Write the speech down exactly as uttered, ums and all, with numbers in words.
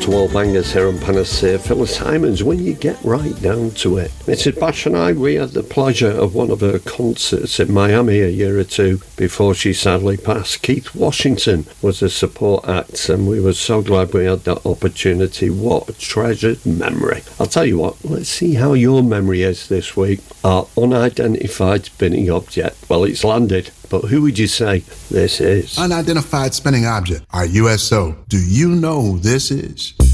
wall-to-wall bangers here on Panacea. Phyllis Hyman's When You Get Right Down to It. Missus Bash and I, we had the pleasure of one of her concerts in Miami a year or two before she sadly passed. Keith Washington was a support act, and we were so glad we had that opportunity. What a treasured memory. I'll tell you what, let's see how your memory is this week. Our unidentified spinning object. Well, it's landed, but who would you say this is? Unidentified spinning object, our U S O. Do you know who this is?